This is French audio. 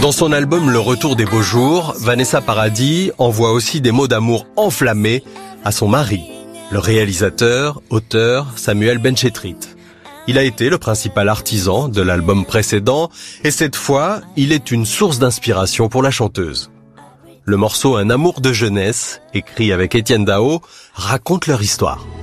Dans son album Le Retour des beaux jours, Vanessa Paradis envoie aussi des mots d'amour enflammés à son mari, le réalisateur, auteur Samuel Benchetrit. Il a été le principal artisan de l'album précédent et cette fois, il est une source d'inspiration pour la chanteuse. Le morceau Un amour de jeunesse, écrit avec Étienne Dao, raconte leur histoire.